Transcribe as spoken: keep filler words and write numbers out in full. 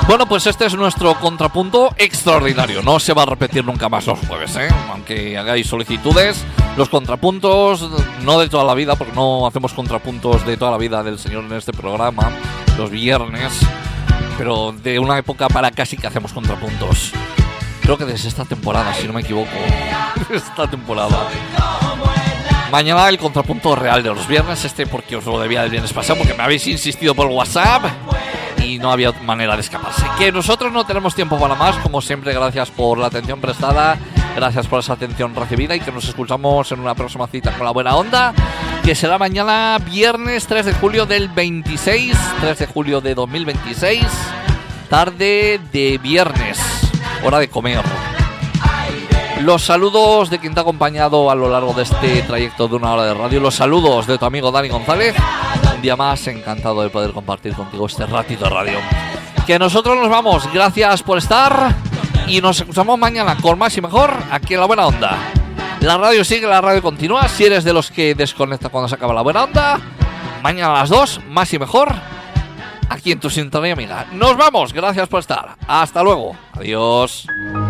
Bueno, pues este es nuestro contrapunto extraordinario. No se va a repetir nunca más los jueves, ¿eh? Aunque hagáis solicitudes, los contrapuntos, no de toda la vida, porque no hacemos contrapuntos de toda la vida del señor en este programa, los viernes, pero de una época para acá sí que hacemos contrapuntos. Creo que desde esta temporada, si no me equivoco. Esta temporada. Mañana el contrapunto real de los viernes, este porque os lo debía del viernes pasado, porque me habéis insistido por WhatsApp y no había manera de escaparse. Que nosotros no tenemos tiempo para más, como siempre, gracias por la atención prestada, gracias por esa atención recibida y que nos escuchamos en una próxima cita con la buena onda, que será mañana viernes tres de julio del veintiséis, tres de julio de dos mil veintiséis, tarde de viernes, hora de comer. Los saludos de quien te ha acompañado a lo largo de este trayecto de una hora de radio, los saludos de tu amigo Dani González. Un día más, encantado de poder compartir contigo este ratito de radio. Que nosotros nos vamos, gracias por estar y nos escuchamos mañana con más y mejor aquí en La Buena Onda. La radio sigue, la radio continúa. Si eres de los que desconecta cuando se acaba La Buena Onda, mañana a las dos, más y mejor, aquí en tu sintonía amiga. Nos vamos, gracias por estar. Hasta luego, adiós.